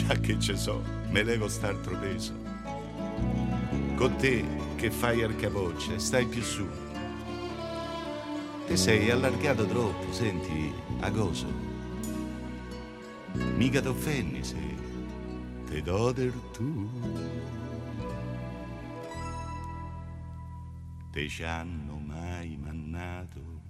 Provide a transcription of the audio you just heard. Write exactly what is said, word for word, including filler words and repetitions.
Ma che ce so, me levo st'altro peso. Con te che fai il capoccia, stai più su. Te sei allargato troppo, senti, a coso. Mica t'offendi se te do del tu. Te ci hanno mai mannato